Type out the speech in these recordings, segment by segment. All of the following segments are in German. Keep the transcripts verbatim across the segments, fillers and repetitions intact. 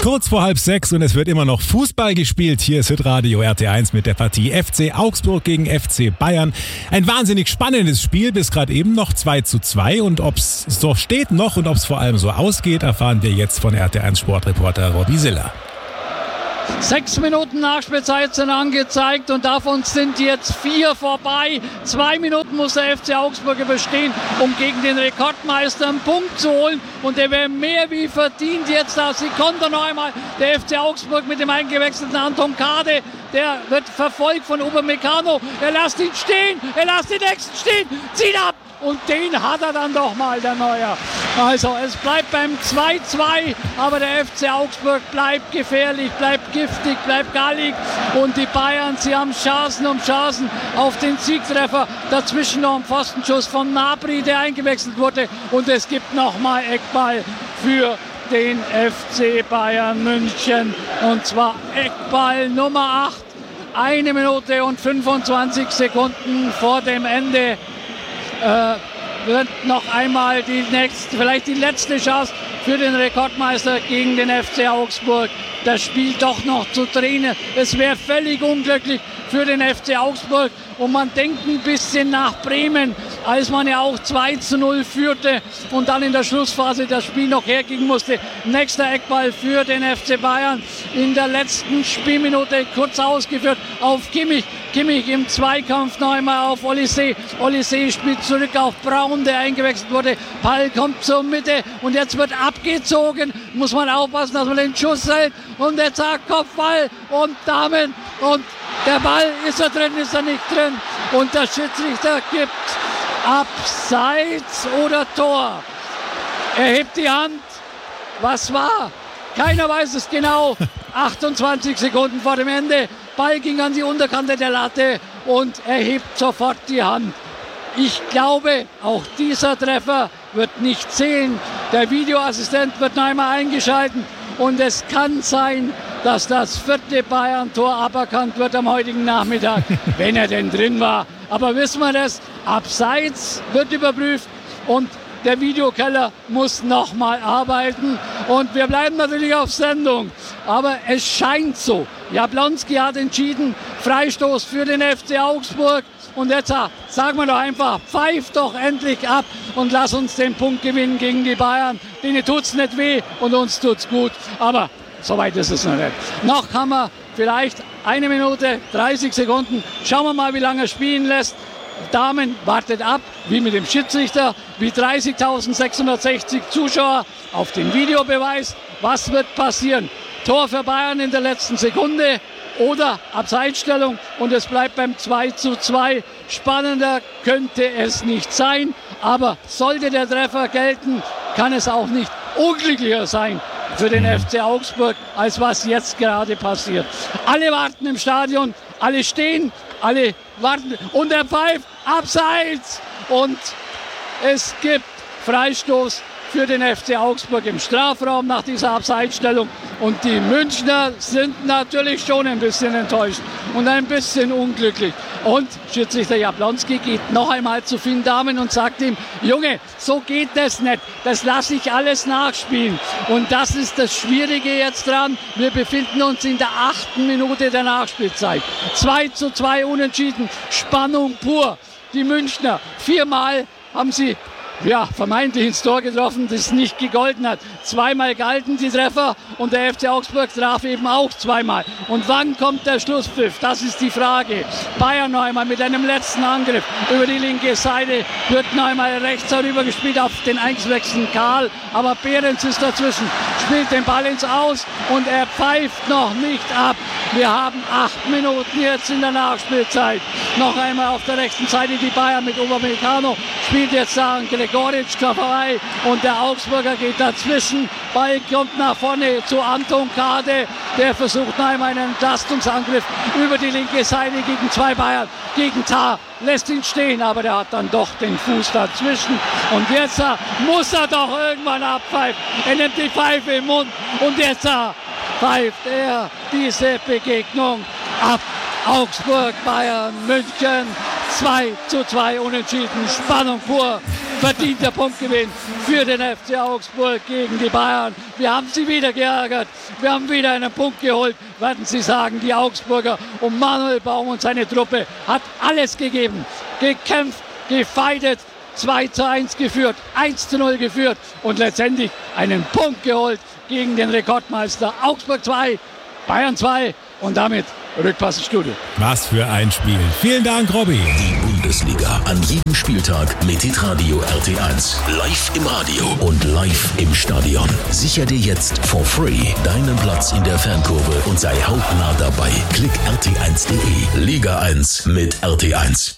Kurz vor halb sechs und es wird immer noch Fußball gespielt. Hier ist Hitradio R T eins mit der Partie F C Augsburg gegen F C Bayern. Ein wahnsinnig spannendes Spiel, bis gerade eben noch zwei zu zwei. Und ob es so steht noch und ob es vor allem so ausgeht, erfahren wir jetzt von R T eins Sportreporter Robby Siller. Sechs Minuten Nachspielzeit sind angezeigt und davon sind jetzt vier vorbei. Zwei Minuten muss der F C Augsburg überstehen, um gegen den Rekordmeister einen Punkt zu holen. Und der wäre mehr wie verdient jetzt da. Sie konnte noch einmal der F C Augsburg mit dem eingewechselten Anton Kade. Der wird verfolgt von Upamecano. Er lässt ihn stehen, er lässt den nächsten stehen, zieht ab. Und den hat er dann doch mal, der Neuer. Also es bleibt beim zwei zwei, aber der F C Augsburg bleibt gefährlich, bleibt giftig, bleibt gallig. Und die Bayern, sie haben Chancen um Chancen auf den Siegtreffer. Dazwischen noch ein Pfostenschuss von Gnabry, der eingewechselt wurde. Und es gibt nochmal Eckball für den F C Bayern München. Und zwar Eckball Nummer acht. Eine Minute und fünfundzwanzig Sekunden vor dem Ende. Äh, wird noch einmal die nächste, vielleicht die letzte Chance für den Rekordmeister gegen den F C Augsburg, das Spiel doch noch zu drehen. Es wäre völlig unglücklich für den F C Augsburg und man denkt ein bisschen nach Bremen, als man ja auch zwei zu null führte und dann in der Schlussphase das Spiel noch hergehen musste. Nächster Eckball für den F C Bayern in der letzten Spielminute, kurz ausgeführt auf Kimmich. Kimmich im Zweikampf noch einmal auf Olysee. Olysee spielt zurück auf Braun, der eingewechselt wurde. Ball kommt zur Mitte und jetzt wird abgezogen. Muss man aufpassen, dass man den Schuss hält. Und jetzt sagt Kopfball und Damen. Und der Ball, ist er drin, ist er nicht drin. Und der Schiedsrichter gibt Abseits oder Tor. Er hebt die Hand. Was war? Keiner weiß es genau. achtundzwanzig Sekunden vor dem Ende. Ball ging an die Unterkante der Latte und er hebt sofort die Hand. Ich glaube, auch dieser Treffer wird nicht zählen. Der Videoassistent wird noch einmal eingeschalten und es kann sein, dass das vierte Bayern-Tor aberkannt wird am heutigen Nachmittag, wenn er denn drin war. Aber wissen wir das? Abseits wird überprüft und der Videokeller muss nochmal arbeiten und wir bleiben natürlich auf Sendung. Aber es scheint so. Jablonski hat entschieden, Freistoß für den F C Augsburg. Und jetzt sagen wir doch einfach, pfeif doch endlich ab und lass uns den Punkt gewinnen gegen die Bayern. Denen tut's nicht weh und uns tut's gut. Aber so weit ist es noch nicht. Noch haben wir vielleicht eine Minute, dreißig Sekunden. Schauen wir mal, wie lange er spielen lässt. Damen wartet ab, wie mit dem Schiedsrichter, wie dreißigtausendsechshundertsechzig Zuschauer auf den Videobeweis. Was wird passieren? Tor für Bayern in der letzten Sekunde oder Abseitsstellung und es bleibt beim zwei zu zwei. Spannender könnte es nicht sein, aber sollte der Treffer gelten, kann es auch nicht unglücklicher sein für den F C Augsburg, als was jetzt gerade passiert. Alle warten im Stadion, alle stehen, alle warten und er pfeift abseits und es gibt Freistoß für den F C Augsburg im Strafraum nach dieser Abseitsstellung. Und die Münchner sind natürlich schon ein bisschen enttäuscht und ein bisschen unglücklich. Und Schiedsrichter Jablonski geht noch einmal zu Finn Dahmen und sagt ihm, Junge, so geht das nicht. Das lasse ich alles nachspielen. Und das ist das Schwierige jetzt dran. Wir befinden uns in der achten Minute der Nachspielzeit. zwei zu zwei unentschieden. Spannung pur. Die Münchner, viermal haben sie ja, vermeintlich ins Tor getroffen, das nicht gegolten hat. Zweimal galten die Treffer und der F C Augsburg traf eben auch zweimal. Und wann kommt der Schlusspfiff? Das ist die Frage. Bayern noch einmal mit einem letzten Angriff über die linke Seite, wird noch einmal rechts herüber gespielt auf den eingewechselten Karl, aber Behrens ist dazwischen, spielt den Ball ins Aus und er pfeift noch nicht ab. Wir haben acht Minuten jetzt in der Nachspielzeit. Noch einmal auf der rechten Seite die Bayern mit Upamecano, spielt jetzt da Gregoritsch vorbei und der Augsburger geht dazwischen. Ball kommt nach vorne zu Anton Kade, der versucht noch einmal einen Entlastungsangriff über die linke Seite gegen zwei Bayern, gegen Tah, lässt ihn stehen, aber der hat dann doch den Fuß dazwischen und jetzt muss er doch irgendwann abpfeifen. Er nimmt die Pfeife im Mund und jetzt pfeift er diese Begegnung ab. Augsburg, Bayern, München, zwei zu zwei unentschieden, Spannung pur. verdienter Punktgewinn für den F C Augsburg gegen die Bayern. Wir haben sie wieder geärgert. Wir haben wieder einen Punkt geholt, werden sie sagen, die Augsburger. Und Manuel Baum und seine Truppe hat alles gegeben, gekämpft, gefeitet, zwei zu eins geführt, eins zu null geführt und letztendlich einen Punkt geholt gegen den Rekordmeister. Augsburg zwei, Bayern zwei und damit Rückpass ins Studio. Was für ein Spiel. Vielen Dank, Robby. Die Bundesliga an jedem Spieltag mit Hitradio R T eins. Live im Radio und live im Stadion. Sicher dir jetzt for free deinen Platz in der Fankurve und sei hautnah dabei. Klick R T eins Punkt de. Liga eins mit R T eins.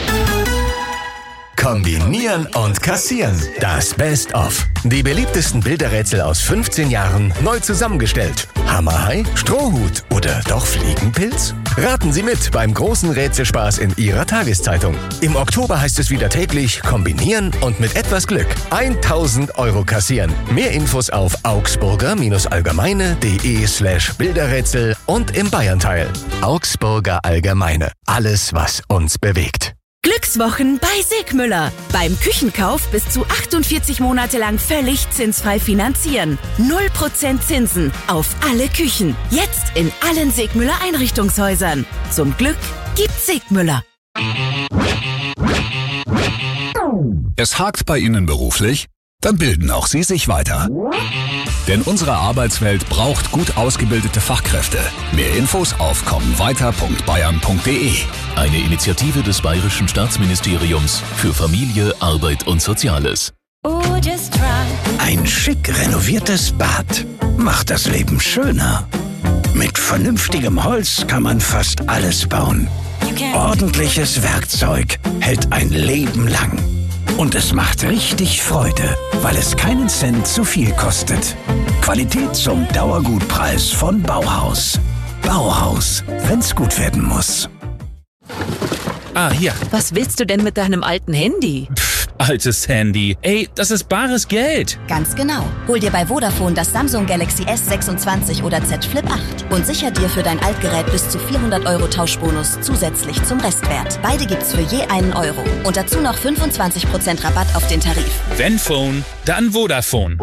Kombinieren und kassieren. Das Best-of. Die beliebtesten Bilderrätsel aus fünfzehn Jahren neu zusammengestellt. Hammerhai, Strohhut oder doch Fliegenpilz? Raten Sie mit beim großen Rätselspaß in Ihrer Tageszeitung. Im Oktober heißt es wieder täglich kombinieren und mit etwas Glück tausend Euro kassieren. Mehr Infos auf augsburger-allgemeine.de slash Bilderrätsel und im Bayernteil. Augsburger Allgemeine. Alles, was uns bewegt. Glückswochen bei Sigmüller. Beim Küchenkauf bis zu achtundvierzig Monate lang völlig zinsfrei finanzieren. null Prozent Zinsen auf alle Küchen. Jetzt in allen Sigmüller Einrichtungshäusern. Zum Glück gibt's Sigmüller. Es hakt bei Ihnen beruflich? Dann bilden auch Sie sich weiter. Denn unsere Arbeitswelt braucht gut ausgebildete Fachkräfte. Mehr Infos auf kommenweiter punkt bayern punkt de. Eine Initiative des Bayerischen Staatsministeriums für Familie, Arbeit und Soziales. Ein schick renoviertes Bad macht das Leben schöner. Mit vernünftigem Holz kann man fast alles bauen. Ordentliches Werkzeug hält ein Leben lang. Und es macht richtig Freude, weil es keinen Cent zu viel kostet. Qualität zum Dauergutpreis von Bauhaus. Bauhaus, wenn's gut werden muss. Ah, hier. Was willst du denn mit deinem alten Handy? Pff, altes Handy. Ey, das ist bares Geld. Ganz genau. Hol dir bei Vodafone das Samsung Galaxy S sechsundzwanzig oder Z Flip acht und sicher dir für dein Altgerät bis zu vierhundert Euro Tauschbonus zusätzlich zum Restwert. Beide gibt's für je einen Euro. Und dazu noch fünfundzwanzig Prozent Rabatt auf den Tarif. Wenn Phone, dann Vodafone.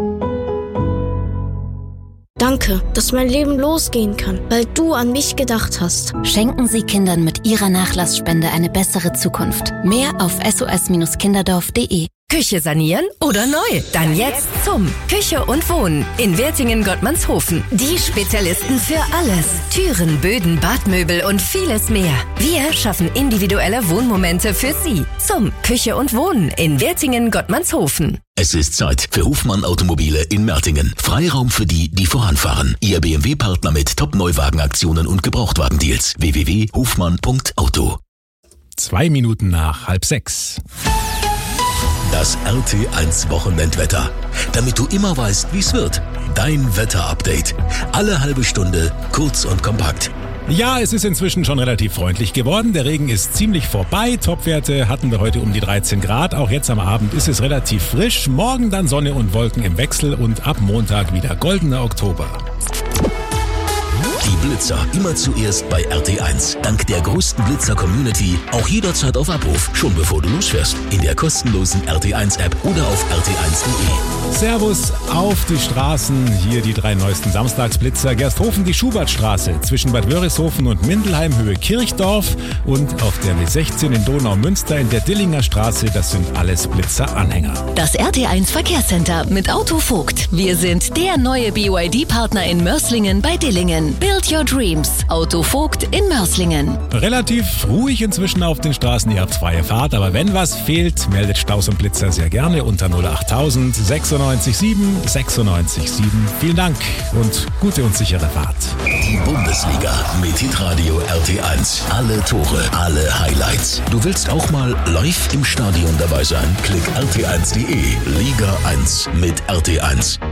Danke, dass mein Leben losgehen kann, weil du an mich gedacht hast. Schenken Sie Kindern mit Ihrer Nachlassspende eine bessere Zukunft. Mehr auf s o s kinderdorf punkt de. Küche sanieren oder neu? Dann jetzt zum Küche und Wohnen in Wertingen-Gottmannshofen. Die Spezialisten für alles. Türen, Böden, Badmöbel und vieles mehr. Wir schaffen individuelle Wohnmomente für Sie. Zum Küche und Wohnen in Wertingen-Gottmannshofen. Es ist Zeit für Hofmann Automobile in Mertingen. Freiraum für die, die voranfahren. Ihr B M W-Partner mit Top-Neuwagenaktionen und Gebrauchtwagendeals. w w w punkt hofmann punkt auto. Zwei Minuten nach halb sechs. Das R T eins Wochenendwetter. Damit du immer weißt, wie es wird. Dein Wetterupdate. Alle halbe Stunde, kurz und kompakt. Ja, es ist inzwischen schon relativ freundlich geworden. Der Regen ist ziemlich vorbei. Topwerte hatten wir heute um die dreizehn Grad. Auch jetzt am Abend ist es relativ frisch. Morgen dann Sonne und Wolken im Wechsel und ab Montag wieder goldener Oktober. Die Blitzer immer zuerst bei R T eins. Dank der größten Blitzer-Community auch jederzeit auf Abruf, schon bevor du losfährst. In der kostenlosen R T eins App oder auf r t eins punkt de. Servus auf die Straßen. Hier die drei neuesten Samstagsblitzer. Gersthofen die Schubertstraße zwischen Bad Wörishofen und Mindelheim Höhe Kirchdorf und auf der W sechzehn in Donau-Münster in der Dillinger Straße. Das sind alles Blitzer-Anhänger. Das R T eins Verkehrscenter mit Auto Vogt. Wir sind der neue B Y D-Partner in Mörslingen bei Dillingen. Build your dreams. Auto Vogt in Mörslingen. Relativ ruhig inzwischen auf den Straßen. Ihr habt freie Fahrt, aber wenn was fehlt, meldet Staus und Blitzer sehr gerne unter null acht tausend sechsundneunzig sieben sechsundneunzig sieben. Vielen Dank und gute und sichere Fahrt. Die Bundesliga mit Hitradio R T eins. Alle Tore, alle Highlights. Du willst auch mal live im Stadion dabei sein? Klick r t eins punkt de. Liga eins mit R T eins.